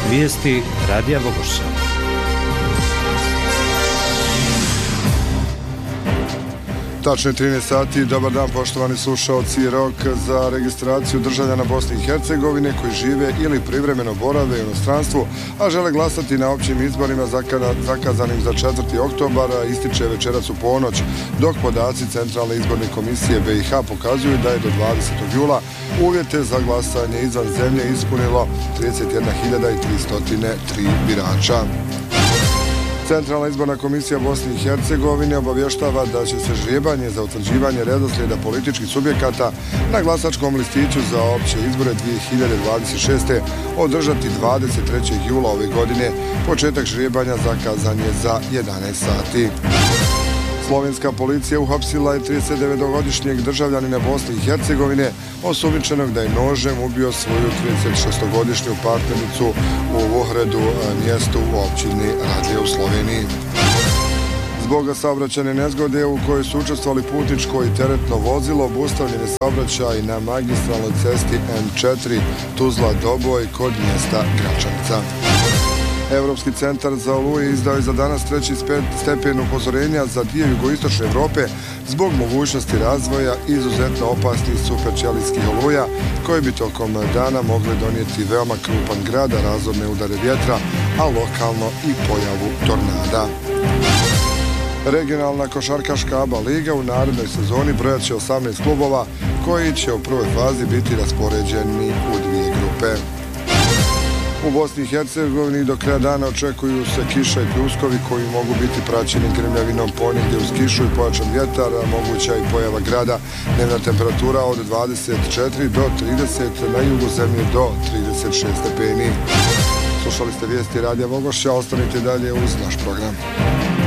Vijesti Radija Vogošća. Tačno je 13 sati. Dobar dan, poštovani slušaoci. Rok za registraciju državljana Bosne i Hercegovine koji žive ili privremeno borave u inostranstvu, a žele glasati na općim izborima zakazanim za 4. oktobar ističe večeras u ponoć, dok podaci Centralne izborne komisije BiH pokazuju da je do 20. jula uvjete za glasanje izvan zemlje ispunilo 31.303 birača. Centralna izborna komisija Bosne i Hercegovine obavještava da će se žrijebanje za utvrđivanje redoslijeda političkih subjekata na glasačkom listiću za opće izbore 2026. održati 23. jula ove godine. Početak žrijebanja zakazan je za 11 sati. Slovenska policija uhapsila je 39-godišnjeg državljanina Bosne i Hercegovine osumnjičenog da je nožem ubio svoju 36-godišnju partnericu u Vuhredu, mjestu u općini Radlje u Sloveniji. Zbog saobraćajne nezgode u kojoj su učestvovali putničko i teretno vozilo, obustavljen je saobraćaj na magistralnoj cesti M4 Tuzla-Doboj kod mjesta Gračanica. Europski centar za oluje izdao je za danas 3. stepen upozorenja za dio jugoistočne Europe zbog mogućnosti razvoja izuzetno opasnih superćelijskih oluja koje bi tokom dana mogle donijeti veoma krupan grad, razorne udare vjetra, a lokalno i pojavu tornada. Regionalna košarkaška ABA liga u narednoj sezoni brojat će 18 klubova koji će u prvoj fazi biti raspoređeni u 2 grupe. U Bosni i Hercegovini do kraja dana očekuju se kiša i pljuskovi koji mogu biti praćeni grmljavinom, ponegdje uz kišu i pojačan vjetar, moguća i pojava grada. Dnevna temperatura od 24 do 30, na jugu zemlje do 36 stepeni. Slušali ste vijesti Radija Vogošća, ostanite dalje uz naš program.